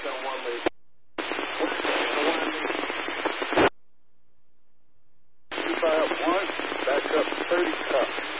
on one lead. Two by up one, back up 30 cups.